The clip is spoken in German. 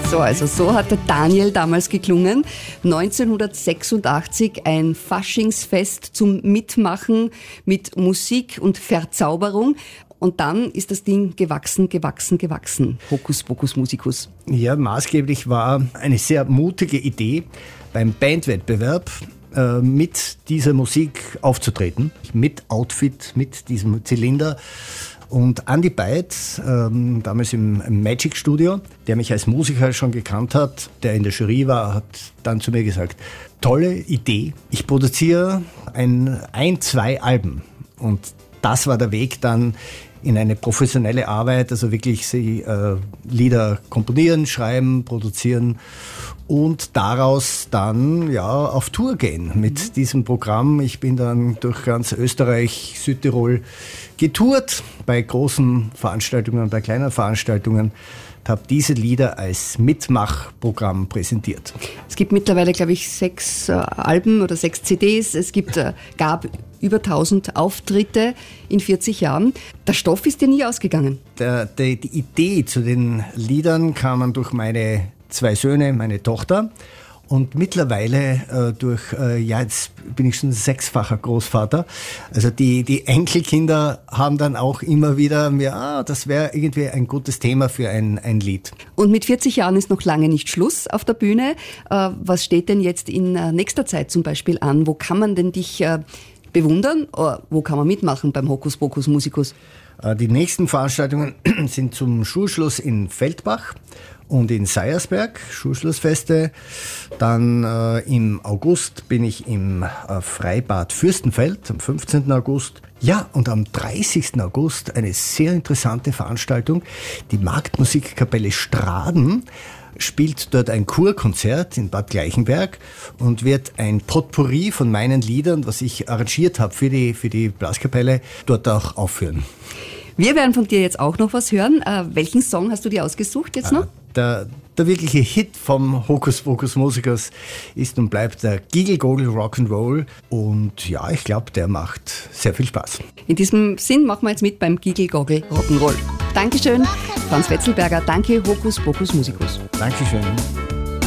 So hat der Daniel damals geklungen. 1986 ein Faschingsfest zum Mitmachen mit Musik und Verzauberung. Und dann ist das Ding gewachsen. Hokus Pokus Musikus. Ja, maßgeblich war eine sehr mutige Idee, beim Bandwettbewerb mit dieser Musik aufzutreten. Mit Outfit, mit diesem Zylinder. Und Andy Beitz, damals im Magic Studio, der mich als Musiker schon gekannt hat, der in der Jury war, hat dann zu mir gesagt, tolle Idee, ich produziere zwei Alben. Und das war der Weg dann in eine professionelle Arbeit, also wirklich Lieder komponieren, schreiben, produzieren und daraus dann auf Tour gehen mit diesem Programm. Ich bin dann durch ganz Österreich, Südtirol getourt, bei großen Veranstaltungen, bei kleinen Veranstaltungen, und habe diese Lieder als Mitmachprogramm präsentiert. Es gibt mittlerweile, glaube ich, 6 Alben oder 6 CDs. Es gab über 1000 Auftritte in 40 Jahren. Der Stoff ist dir nie ausgegangen. Die Idee zu den Liedern kam durch meine 2 Söhne, meine Tochter. Und mittlerweile jetzt bin ich schon 6-facher Großvater. Also die Enkelkinder haben dann auch immer wieder das wäre irgendwie ein gutes Thema für ein Lied. Und mit 40 Jahren ist noch lange nicht Schluss auf der Bühne. Was steht denn jetzt in nächster Zeit zum Beispiel an? Wo kann man denn dich bewundern? Wo kann man mitmachen beim Hokus Pokus Musikus? Die nächsten Veranstaltungen sind zum Schulschluss in Feldbach und in Seiersberg, Schulschlussfeste. Dann im August bin ich im Freibad Fürstenfeld, am 15. August. Ja, und am 30. August eine sehr interessante Veranstaltung. Die Marktmusikkapelle Straden spielt dort ein Kurkonzert in Bad Gleichenberg und wird ein Potpourri von meinen Liedern, was ich arrangiert habe für die Blaskapelle, dort auch aufführen. Wir werden von dir jetzt auch noch was hören. Welchen Song hast du dir ausgesucht jetzt noch? Der wirkliche Hit vom Hokus Pokus Musikus ist und bleibt der Giggle-Goggle Rock'n'Roll. Und ja, ich glaube, der macht sehr viel Spaß. In diesem Sinn machen wir jetzt mit beim Giggle-Goggle Rock'n'Roll. Dankeschön, Franz Wetzelberger. Danke, Hokus Pokus Musikus. Dankeschön.